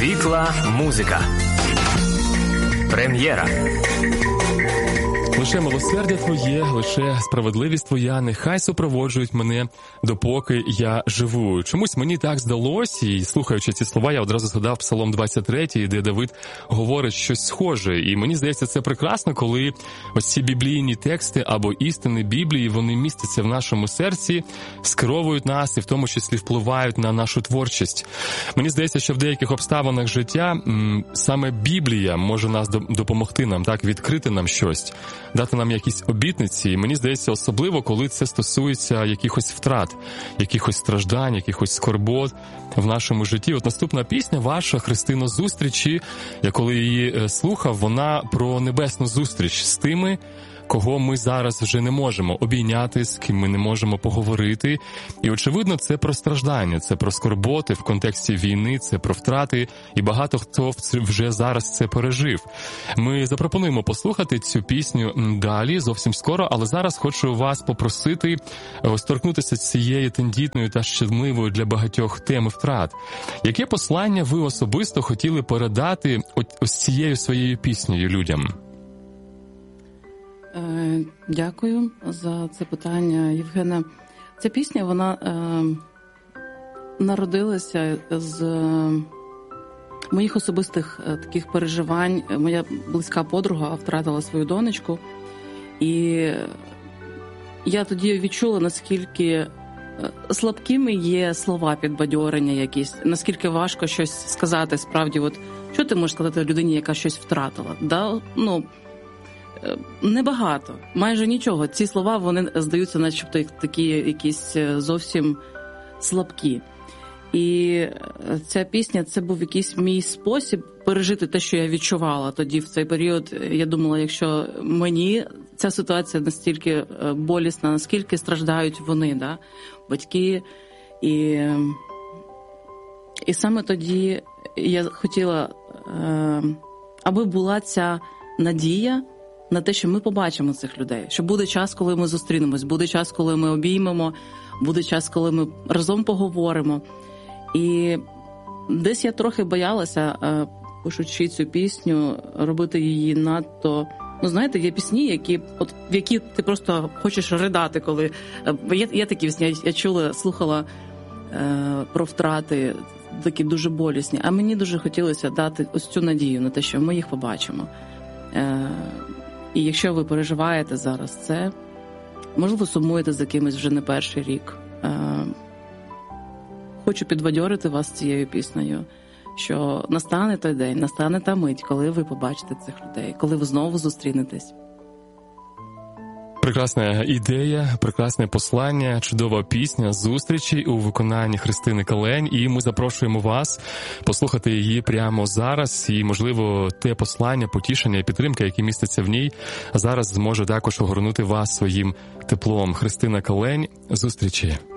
Світла музика. Прем'єра. Лише милосердя Твоє, лише справедливість Твоя, нехай супроводжують мене, допоки я живу. Чомусь мені так здалося, і слухаючи ці слова, я одразу згадав Псалом 23, де Давид говорить щось схоже. І мені здається, це прекрасно, коли ось ці біблійні тексти або істини Біблії, вони містяться в нашому серці, скеровують нас і в тому числі впливають на нашу творчість. Мені здається, що в деяких обставинах життя саме Біблія може нас допомогти нам, так, відкрити нам щось, дати нам якісь обітниці. І мені здається, особливо, коли це стосується якихось втрат, якихось страждань, якихось скорбот в нашому житті. От наступна пісня ваша, Христино, зустрічі, я коли її слухав, вона про небесну зустріч з тими, кого ми зараз вже не можемо обійняти, з ким ми не можемо поговорити. І, очевидно, це про страждання, це про скорботи в контексті війни, це про втрати, і багато хто вже зараз це пережив. Ми запропонуємо послухати цю пісню далі, зовсім скоро, але зараз хочу вас попросити торкнутися цієї тендітної та щемливої для багатьох теми втрат. Яке послання ви особисто хотіли передати ось цією своєю піснею людям? Дякую за це питання, Євгена. Ця пісня, вона народилася з моїх особистих таких переживань. Моя близька подруга втратила свою донечку, і я тоді відчула, наскільки слабкими є слова підбадьорення якісь, наскільки важко щось сказати справді. От, що ти можеш сказати людині, яка щось втратила? Да? Небагато, майже нічого. Ці слова, вони здаються начебто такі якісь зовсім слабкі. І ця пісня, це був якийсь мій спосіб пережити те, що я відчувала тоді в цей період. Я думала, якщо мені ця ситуація настільки болісна, наскільки страждають вони, да? Батьки. І саме тоді я хотіла, аби була ця надія на те, що ми побачимо цих людей, що буде час, коли ми зустрінемось, буде час, коли ми обіймемо, буде час, коли ми разом поговоримо. І десь я трохи боялася, пишучи цю пісню, робити її надто... знаєте, є пісні, в які ти просто хочеш ридати, коли... Є такі пісні, я слухала про втрати, такі дуже болісні, а мені дуже хотілося дати ось цю надію на те, що ми їх побачимо. І якщо ви переживаєте зараз це, можливо, сумуєте за кимось вже не перший рік, хочу підбадьорити вас цією піснею, що настане той день, настане та мить, коли ви побачите цих людей, коли ви знову зустрінетесь. Прекрасна ідея, прекрасне послання, чудова пісня зустрічі у виконанні Христини Калень, і ми запрошуємо вас послухати її прямо зараз, і, можливо, те послання, потішення і підтримка, які містяться в ній, зараз зможе також огорнути вас своїм теплом. Христина Калень, зустрічі.